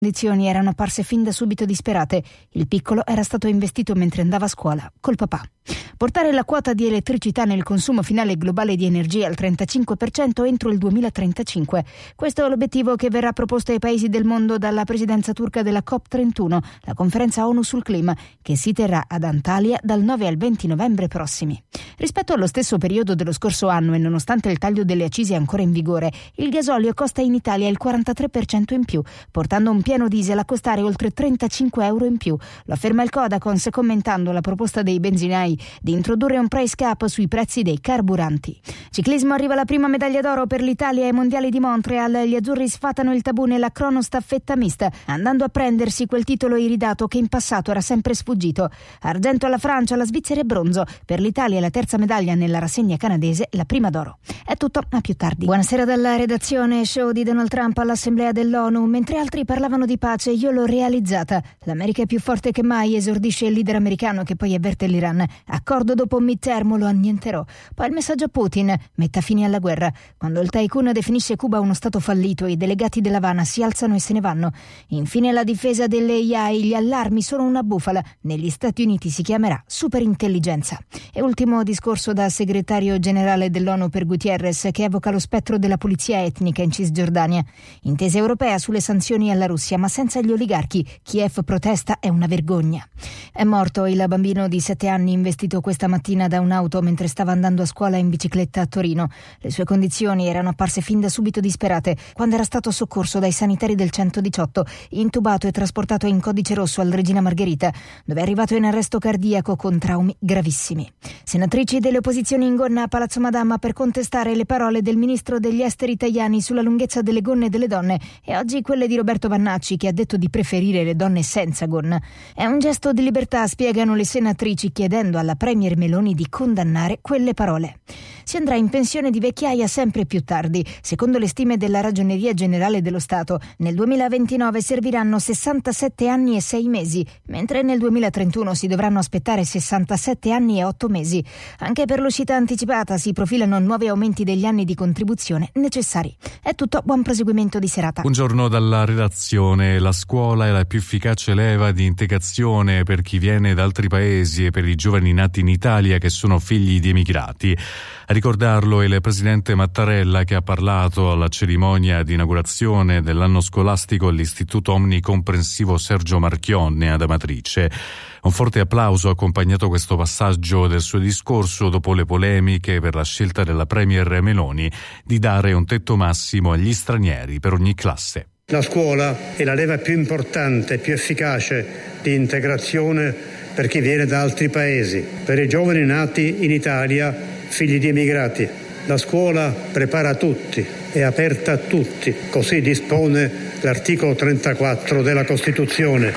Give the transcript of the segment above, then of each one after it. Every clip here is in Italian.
condizioni erano apparse fin da subito disperate. Il piccolo era stato investito mentre andava a scuola col papà. Portare la quota di elettricità nel consumo finale globale di energia al 35% entro il 2035. Questo è l'obiettivo che verrà proposto ai paesi del mondo dalla presidenza turca della COP31, la conferenza ONU sul clima, che si terrà ad Antalya dal 9 al 20 novembre prossimi. Rispetto allo stesso periodo dello scorso anno e nonostante il taglio delle accise ancora in vigore, il gasolio costa in Italia il 43% in più, portando un pieno diesel a costare oltre 35 euro in più. Lo afferma il Codacons commentando la proposta dei benzinai di introdurre un price cap sui prezzi dei carburanti. Ciclismo, arriva la prima medaglia d'oro per l'Italia ai mondiali di Montreal. Gli azzurri sfatano il tabù nella cronostaffetta mista, andando a prendersi quel titolo iridato che in passato era sempre sfuggito. Argento alla Francia, la Svizzera e bronzo. Per l'Italia la terza medaglia nella rassegna canadese, la prima d'oro. È tutto, a più tardi. Buonasera dalla redazione. Show di Donald Trump all'Assemblea dell'ONU. Mentre altri parlavano di pace, io l'ho realizzata. L'America è più forte che mai, esordisce il leader americano che poi avverte l'Iran. Accordo dopo midterm, lo annienterò. Poi il messaggio a Putin: metta fine alla guerra. Quando il tycoon definisce Cuba uno stato fallito, i delegati dell'Havana si alzano e se ne vanno. Infine la difesa delle AI, gli allarmi sono una bufala. Negli Stati Uniti si chiamerà superintelligenza. E ultimo discorso da segretario generale dell'ONU per Gutierrez, che evoca lo spettro della pulizia etnica in Cisgiordania. Intesa europea sulle sanzioni alla Russia, ma senza gli oligarchi. Kiev protesta, è una vergogna. È morto il bambino di 7 anni investito questa mattina da un'auto mentre stava andando a scuola in bicicletta a Torino. Le sue condizioni erano apparse fin da subito disperate quando era stato soccorso dai sanitari del 118, intubato e trasportato in codice rosso al Regina Margherita, dove è arrivato in arresto cardiaco con traumi gravissimi. Senatrici delle opposizioni in gonna a Palazzo Madama per contestare le parole del ministro degli esteri Tajani sulla lunghezza delle gonne delle donne, e oggi quelle di Roberto Vannacci, che ha detto di preferire le donne senza gonna. È un gesto di libertà, spiegano le senatrici, chiedendo alla premier Meloni di condannare quelle parole. Si andrà in pensione di vecchiaia sempre più tardi. Secondo le stime della Ragioneria Generale dello Stato, nel 2029 serviranno 67 anni e 6 mesi, mentre nel 2031 si dovranno aspettare 67 anni e 8 mesi. Anche per l'uscita anticipata si profilano nuovi aumenti degli anni di contribuzione necessari. È tutto, buon proseguimento di serata. Buongiorno dalla redazione. La scuola è la più efficace leva di integrazione per chi viene da altri paesi e per i giovani nati in Italia che sono figli di emigrati. A ricordarlo è il presidente Mattarella, che ha parlato alla cerimonia di inaugurazione dell'anno scolastico all'Istituto Omnicomprensivo Sergio Marchionne ad Amatrice. Un forte applauso ha accompagnato questo passaggio del suo discorso dopo le polemiche per la scelta della premier Meloni di dare un tetto massimo agli stranieri per ogni classe. La scuola è la leva più importante e più efficace di integrazione per chi viene da altri paesi, per i giovani nati in Italia, figli di emigrati. La scuola prepara tutti, è aperta a tutti, così dispone l'articolo 34 della Costituzione.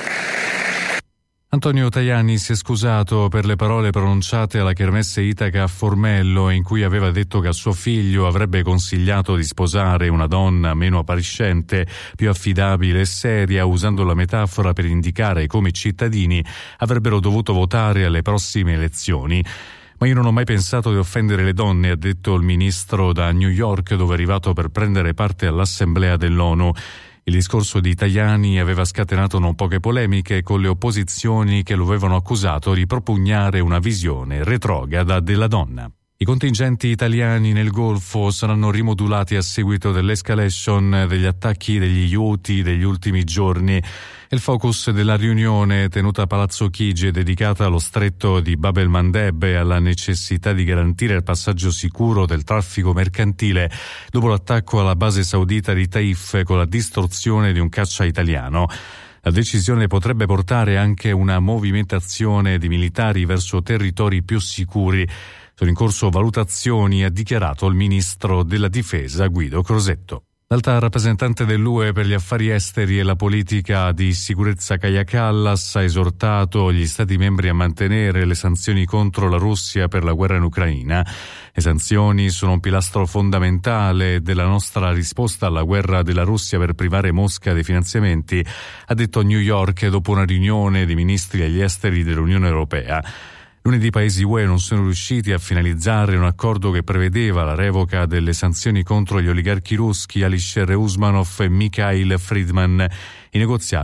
Antonio Tajani si è scusato per le parole pronunciate alla Kermesse Itaca a Formello, in cui aveva detto che a suo figlio avrebbe consigliato di sposare una donna meno appariscente, più affidabile e seria, usando la metafora per indicare come i cittadini avrebbero dovuto votare alle prossime elezioni. Ma io non ho mai pensato di offendere le donne, ha detto il ministro da New York, dove è arrivato per prendere parte all'Assemblea dell'ONU. Il discorso di Tajani aveva scatenato non poche polemiche, con le opposizioni che lo avevano accusato di propugnare una visione retrograda della donna. I contingenti italiani nel Golfo saranno rimodulati a seguito dell'escalation degli attacchi degli Houthi degli ultimi giorni. Il focus della riunione tenuta a Palazzo Chigi è dedicata allo stretto di Bab el-Mandeb e alla necessità di garantire il passaggio sicuro del traffico mercantile dopo l'attacco alla base saudita di Taif con la distruzione di un caccia italiano. La decisione potrebbe portare anche una movimentazione di militari verso territori più sicuri. Sono in corso valutazioni, ha dichiarato il ministro della Difesa Guido Crosetto. L'alta rappresentante dell'UE per gli affari esteri e la politica di sicurezza Kaja Kallas ha esortato gli Stati membri a mantenere le sanzioni contro la Russia per la guerra in Ucraina. Le sanzioni sono un pilastro fondamentale della nostra risposta alla guerra della Russia per privare Mosca dei finanziamenti, ha detto a New York dopo una riunione dei ministri agli esteri dell'Unione Europea. Lunedì i paesi UE non sono riusciti a finalizzare un accordo che prevedeva la revoca delle sanzioni contro gli oligarchi russi Alisher Usmanov e Mikhail Friedman. I negoziati